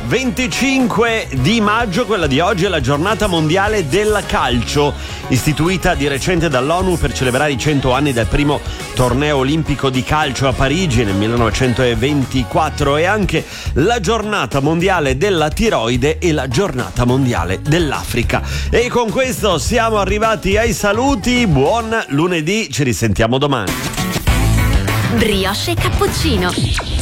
25 di maggio, quella di oggi, è la giornata mondiale del calcio, istituita di recente dall'ONU per celebrare i 100 anni del primo torneo olimpico di calcio a Parigi nel 1924. È anche la giornata mondiale della tiroide e la giornata mondiale dell'Africa. E con questo siamo arrivati ai saluti. Buon lunedì, ci risentiamo domani. Brioche e cappuccino.